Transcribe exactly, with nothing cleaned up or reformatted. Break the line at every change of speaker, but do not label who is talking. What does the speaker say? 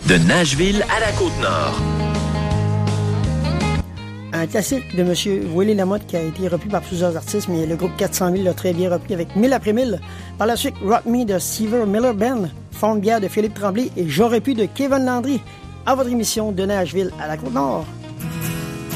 De Nashville à la Côte-Nord.
Un classique de M. Willie Lamotte qui a été repris par plusieurs artistes, mais le groupe quatre cent mille l'a très bien repris avec Mille après mille. Par la suite, Rock Me de Steve Miller Band, Fond de bière de Philippe Tremblay et J'aurais pu de Kevin Landry. À votre émission de Nashville à la Côte-Nord.